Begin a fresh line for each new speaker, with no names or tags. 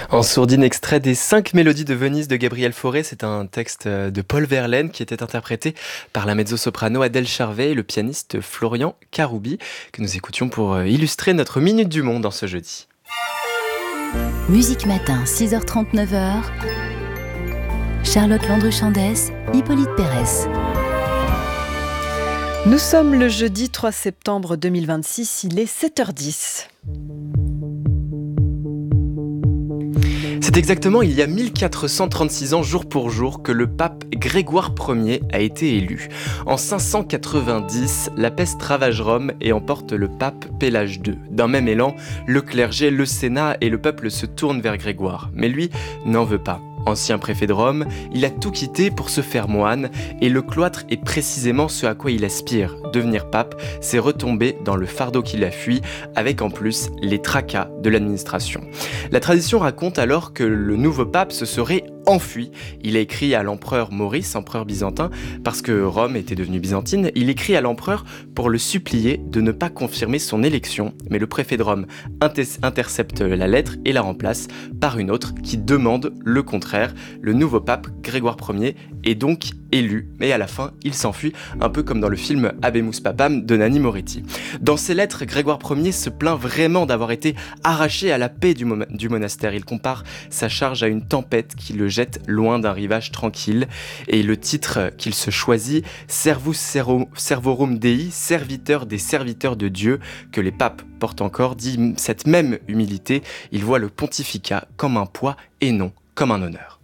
En sourdine extrait des 5 mélodies de Venise de Gabriel Fauré, c'est un texte de Paul Verlaine qui était interprété par la mezzo-soprano Adèle Charvet et le pianiste Florian Karoubi, que nous écoutions pour illustrer notre Minute du Monde en ce jeudi.
Musique Matin, 6h30, 9h. Charlotte Landru-Chandès, Hippolyte Pérez.
Nous sommes le jeudi 3 septembre 2026, il est 7h10.
C'est exactement il y a 1436 ans, jour pour jour, que le pape Grégoire Ier a été élu. En 590, la peste ravage Rome et emporte le pape Pélage II. D'un même élan, le clergé, le Sénat et le peuple se tournent vers Grégoire. Mais lui n'en veut pas. Ancien préfet de Rome, il a tout quitté pour se faire moine, et le cloître est précisément ce à quoi il aspire. Devenir pape, c'est retomber dans le fardeau qu'il a fui, avec en plus les tracas de l'administration. La tradition raconte alors que le nouveau pape se serait enfui. Il a écrit à l'empereur Maurice, empereur byzantin, parce que Rome était devenue byzantine, il écrit à l'empereur pour le supplier de ne pas confirmer son élection, mais le préfet de Rome intercepte la lettre et la remplace par une autre qui demande le contraire. Le nouveau pape Grégoire Ier est donc élu, mais à la fin, il s'enfuit, un peu comme dans le film Habemus Papam de Nanni Moretti. Dans ses lettres, Grégoire Ier se plaint vraiment d'avoir été arraché à la paix du monastère. Il compare sa charge à une tempête qui le jette loin d'un rivage tranquille. Et le titre qu'il se choisit, Servus Servorum Dei, serviteur des serviteurs de Dieu, que les papes portent encore, dit cette même humilité. Il voit le pontificat comme un poids et non comme un honneur.